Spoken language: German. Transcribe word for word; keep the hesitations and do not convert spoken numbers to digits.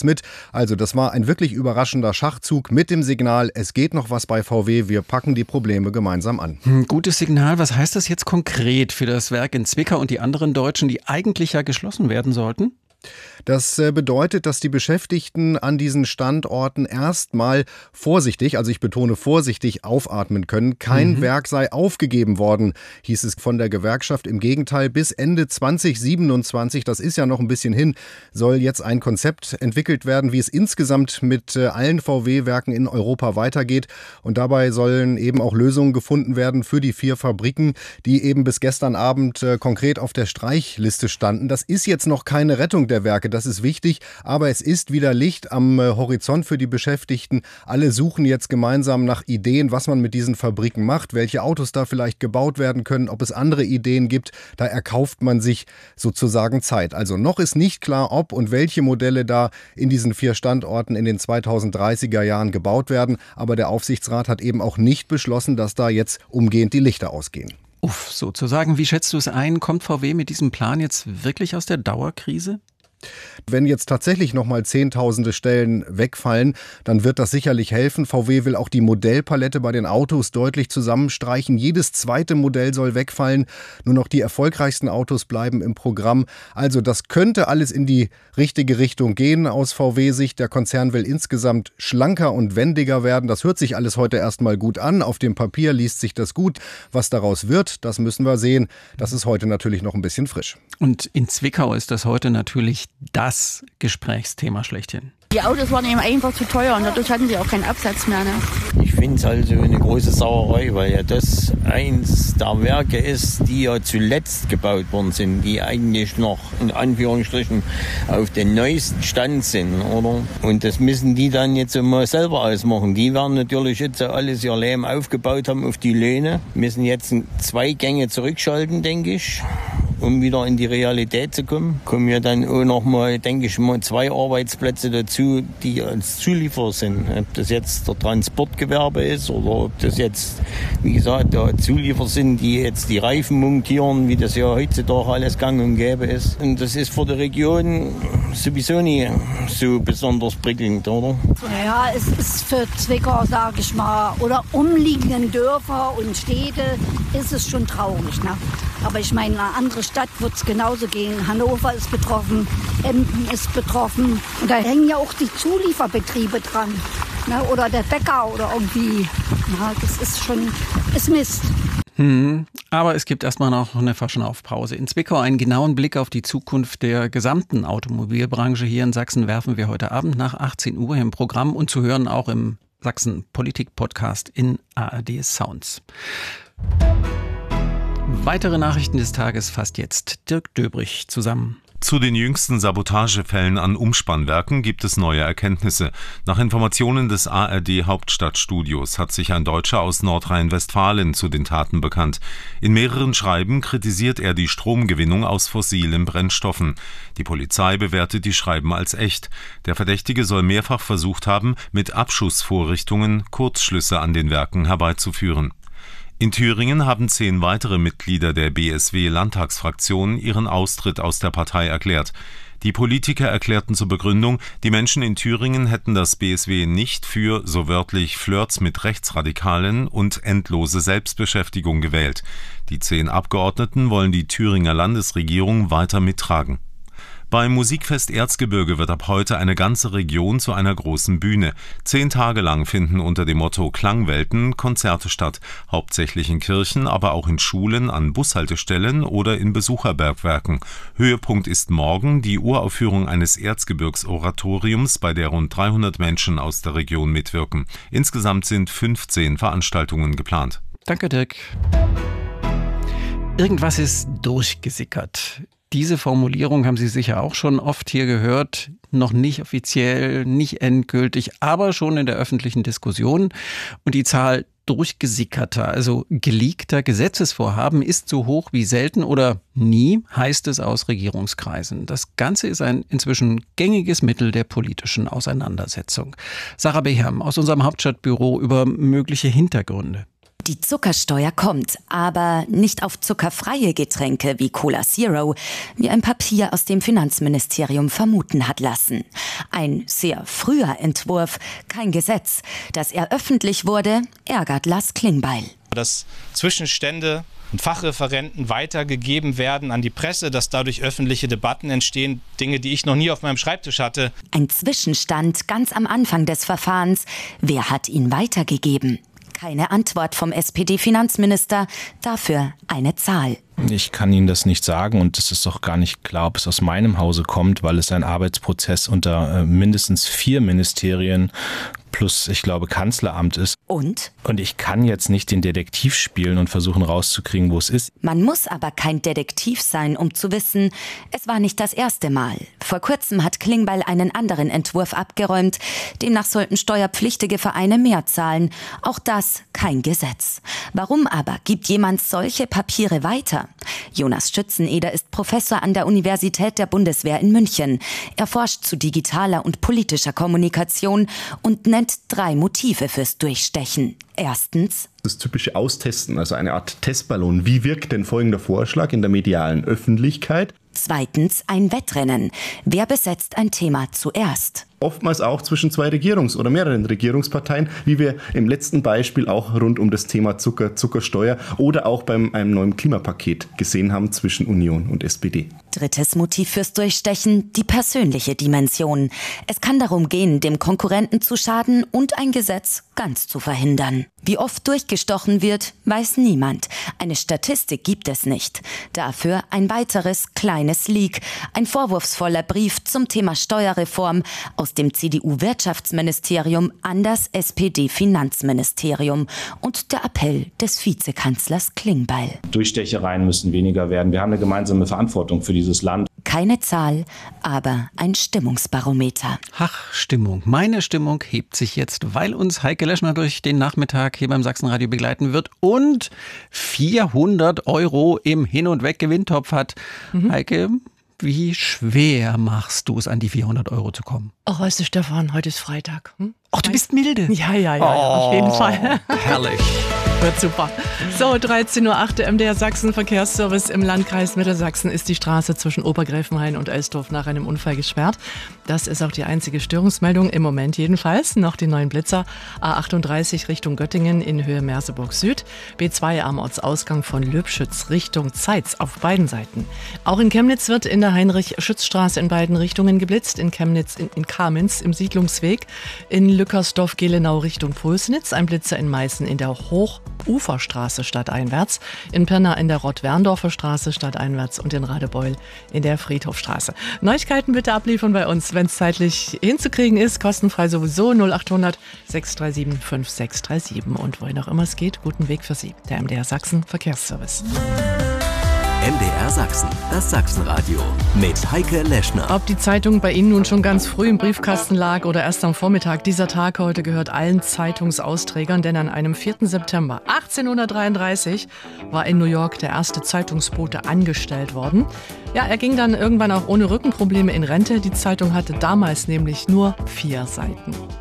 nichts mit. Also das war ein wirklich überraschender Schachzug mit dem Signal, es geht noch was bei V W, wir packen die Probleme gemeinsam an. Hm, gutes Signal. Was heißt das jetzt konkret für das Werk in Zwickau und die anderen Deutschen, die eigentlich ja geschlossen werden sollten? Das bedeutet, dass die Beschäftigten an diesen Standorten erstmal vorsichtig, also ich betone vorsichtig, aufatmen können. Kein mhm. Werk sei aufgegeben worden, hieß es von der Gewerkschaft. Im Gegenteil, bis Ende zwanzig siebenundzwanzig, das ist ja noch ein bisschen hin, soll jetzt ein Konzept entwickelt werden, wie es insgesamt mit allen V W-Werken in Europa weitergeht. Und dabei sollen eben auch Lösungen gefunden werden für die vier Fabriken, die eben bis gestern Abend konkret auf der Streichliste standen. Das ist jetzt noch keine Rettung der Werke. Das ist wichtig, aber es ist wieder Licht am Horizont für die Beschäftigten. Alle suchen jetzt gemeinsam nach Ideen, was man mit diesen Fabriken macht, welche Autos da vielleicht gebaut werden können, ob es andere Ideen gibt. Da erkauft man sich sozusagen Zeit. Also noch ist nicht klar, ob und welche Modelle da in diesen vier Standorten in den zweitausenddreißiger Jahren gebaut werden. Aber der Aufsichtsrat hat eben auch nicht beschlossen, dass da jetzt umgehend die Lichter ausgehen. Uff, sozusagen. Wie schätzt du es ein? Kommt V W mit diesem Plan jetzt wirklich aus der Dauerkrise? Wenn jetzt tatsächlich nochmal zehntausende Stellen wegfallen, dann wird das sicherlich helfen. V W will auch die Modellpalette bei den Autos deutlich zusammenstreichen. Jedes zweite Modell soll wegfallen. Nur noch die erfolgreichsten Autos bleiben im Programm. Also das könnte alles in die richtige Richtung gehen aus V W-Sicht. Der Konzern will insgesamt schlanker und wendiger werden. Das hört sich alles heute erstmal gut an. Auf dem Papier liest sich das gut. Was daraus wird, das müssen wir sehen. Das ist heute natürlich noch ein bisschen frisch. Und in Zwickau ist das heute natürlich das Gesprächsthema schlechthin. Die Autos waren eben einfach zu teuer und dadurch hatten sie auch keinen Absatz mehr. Ne? Ich finde es also eine große Sauerei, weil ja das eins der Werke ist, die ja zuletzt gebaut worden sind, die eigentlich noch in Anführungsstrichen auf den neuesten Stand sind, oder? Und das müssen die dann jetzt mal selber ausmachen. Die werden natürlich jetzt alles ihr Leben aufgebaut haben auf die Löhne, müssen jetzt zwei Gänge zurückschalten, denke ich, um wieder in die Realität zu kommen. Kommen ja dann auch noch mal, denke ich mal, zwei Arbeitsplätze dazu, die als Zulieferer sind. Ob das jetzt der Transportgewerbe ist oder ob das jetzt, wie gesagt, der Zulieferer sind, die jetzt die Reifen montieren, wie das ja heutzutage alles gang und gäbe ist. Und das ist für die Region sowieso nie so besonders prickelnd, oder? Ja, es ist für Zwickau, sage ich mal, oder umliegenden Dörfer und Städte ist es schon traurig, ne? Aber ich meine, eine andere Stadt wird es genauso gehen. Hannover ist betroffen, Emden ist betroffen. Und da hängen ja auch die Zulieferbetriebe dran. Ne? Oder der Bäcker oder irgendwie. Ja, das ist schon, ist Mist. Hm, aber es gibt erstmal noch eine Verschnaufpause. In Zwickau einen genauen Blick auf die Zukunft der gesamten Automobilbranche hier in Sachsen werfen wir heute Abend nach achtzehn Uhr im Programm und zu hören auch im Sachsen Politik Podcast in A R D Sounds. Weitere Nachrichten des Tages fasst jetzt Dirk Döbrich zusammen. Zu den jüngsten Sabotagefällen an Umspannwerken gibt es neue Erkenntnisse. Nach Informationen des A R D Hauptstadtstudios hat sich ein Deutscher aus Nordrhein-Westfalen zu den Taten bekannt. In mehreren Schreiben kritisiert er die Stromgewinnung aus fossilen Brennstoffen. Die Polizei bewertet die Schreiben als echt. Der Verdächtige soll mehrfach versucht haben, mit Abschussvorrichtungen Kurzschlüsse an den Werken herbeizuführen. In Thüringen haben zehn weitere Mitglieder der B S W-Landtagsfraktion ihren Austritt aus der Partei erklärt. Die Politiker erklärten zur Begründung, die Menschen in Thüringen hätten das B S W nicht für, so wörtlich, Flirts mit Rechtsradikalen und endlose Selbstbeschäftigung gewählt. Die zehn Abgeordneten wollen die Thüringer Landesregierung weiter mittragen. Beim Musikfest Erzgebirge wird ab heute eine ganze Region zu einer großen Bühne. Zehn Tage lang finden unter dem Motto Klangwelten Konzerte statt, hauptsächlich in Kirchen, aber auch in Schulen, an Bushaltestellen oder in Besucherbergwerken. Höhepunkt ist morgen die Uraufführung eines Erzgebirgsoratoriums, bei der rund dreihundert Menschen aus der Region mitwirken. Insgesamt sind fünfzehn Veranstaltungen geplant. Danke, Dirk. Irgendwas ist durchgesickert. Diese Formulierung haben Sie sicher auch schon oft hier gehört. Noch nicht offiziell, nicht endgültig, aber schon in der öffentlichen Diskussion. Und die Zahl durchgesickerter, also geleakter Gesetzesvorhaben ist so hoch wie selten oder nie, heißt es aus Regierungskreisen. Das Ganze ist ein inzwischen gängiges Mittel der politischen Auseinandersetzung. Sarah Beherm aus unserem Hauptstadtbüro über mögliche Hintergründe. Die Zuckersteuer kommt, aber nicht auf zuckerfreie Getränke wie Cola Zero, wie ein Papier aus dem Finanzministerium vermuten hat lassen. Ein sehr früher Entwurf, kein Gesetz. Dass er öffentlich wurde, ärgert Lars Klingbeil. Dass Zwischenstände und Fachreferenten weitergegeben werden an die Presse, dass dadurch öffentliche Debatten entstehen, Dinge, die ich noch nie auf meinem Schreibtisch hatte. Ein Zwischenstand ganz am Anfang des Verfahrens. Wer hat ihn weitergegeben? Keine Antwort vom S P D-Finanzminister, dafür eine Zahl. Ich kann Ihnen das nicht sagen und es ist doch gar nicht klar, ob es aus meinem Hause kommt, weil es ein Arbeitsprozess unter äh, mindestens vier Ministerien plus, ich glaube, Kanzleramt ist. Und? Und ich kann jetzt nicht den Detektiv spielen und versuchen rauszukriegen, wo es ist. Man muss aber kein Detektiv sein, um zu wissen, es war nicht das erste Mal. Vor kurzem hat Klingbeil einen anderen Entwurf abgeräumt. Demnach sollten steuerpflichtige Vereine mehr zahlen. Auch das kein Gesetz. Warum aber gibt jemand solche Papiere weiter? Jonas Schützeneder ist Professor an der Universität der Bundeswehr in München. Er forscht zu digitaler und politischer Kommunikation und nennt drei Motive fürs Durchstechen. Erstens: das typische Austesten, also eine Art Testballon. Wie wirkt denn folgender Vorschlag in der medialen Öffentlichkeit? Zweitens ein Wettrennen. Wer besetzt ein Thema zuerst? Oftmals auch zwischen zwei Regierungs- oder mehreren Regierungsparteien, wie wir im letzten Beispiel auch rund um das Thema Zucker, Zuckersteuer oder auch beim einem neuen Klimapaket gesehen haben zwischen Union und S P D. Drittes Motiv fürs Durchstechen, die persönliche Dimension. Es kann darum gehen, dem Konkurrenten zu schaden und ein Gesetz ganz zu verhindern. Wie oft durchgestochen wird, weiß niemand. Eine Statistik gibt es nicht. Dafür ein weiteres kleines Leak. Ein vorwurfsvoller Brief zum Thema Steuerreform aus dem C D U-Wirtschaftsministerium an das S P D-Finanzministerium und der Appell des Vizekanzlers Klingbeil. Durchstechereien müssen weniger werden. Wir haben eine gemeinsame Verantwortung für dieses Land. Keine Zahl, aber ein Stimmungsbarometer. Ach, Stimmung. Meine Stimmung hebt sich jetzt, weil uns Heike Leschner durch den Nachmittag hier beim Sachsenradio begleiten wird und vierhundert Euro im Hin- und Weg-Gewinntopf hat. Mhm. Heike, wie schwer machst du es, an die vierhundert Euro zu kommen? Ach, weißt du, Stefan, heute ist Freitag. Hm? Ach, du bist milde. Ja, ja, ja, oh, auf jeden Fall. Herrlich. Wird super. So, dreizehn Uhr acht, der M D R Sachsen Verkehrsservice im Landkreis Mittelsachsen ist die Straße zwischen Obergräfenhain und Elsdorf nach einem Unfall gesperrt. Das ist auch die einzige Störungsmeldung im Moment jedenfalls. Noch die neuen Blitzer A achtunddreißig Richtung Göttingen in Höhe Merseburg Süd, B zwei am Ortsausgang von Löbschütz Richtung Zeitz auf beiden Seiten. Auch in Chemnitz wird in der Heinrich-Schütz-Straße in beiden Richtungen geblitzt, in Chemnitz, in, in Kamenz im Siedlungsweg, in Lückersdorf-Gelenau Richtung Pulsnitz, ein Blitzer in Meißen in der Hochuferstraße stadteinwärts, in Pirna in der Rott-Werndorfer Straße stadteinwärts und in Radebeul in der Friedhofstraße. Neuigkeiten bitte abliefern bei uns, wenn es zeitlich hinzukriegen ist, kostenfrei sowieso null achthundert sechs drei sieben fünf sechs drei sieben und wohin auch immer es geht, guten Weg für Sie, der M D R Sachsen Verkehrsservice. M D R Sachsen, das Sachsenradio mit Heike Leschner. Ob die Zeitung bei Ihnen nun schon ganz früh im Briefkasten lag oder erst am Vormittag, dieser Tag heute gehört allen Zeitungsausträgern, denn an einem vierten September achtzehnhundertdreiunddreißig war in New York der erste Zeitungsbote angestellt worden. Ja, er ging dann irgendwann auch ohne Rückenprobleme in Rente. Die Zeitung hatte damals nämlich nur vier Seiten.